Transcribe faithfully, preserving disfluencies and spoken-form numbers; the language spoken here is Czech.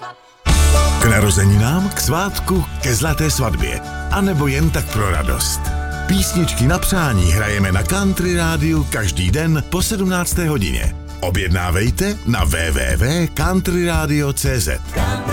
K narozeninám, k svátku, ke zlaté svatbě. A nebo jen tak pro radost. Písničky na přání hrajeme na Country Rádiu každý den po sedmnácté hodině. Objednávejte na w w w tečka country radio tečka c z.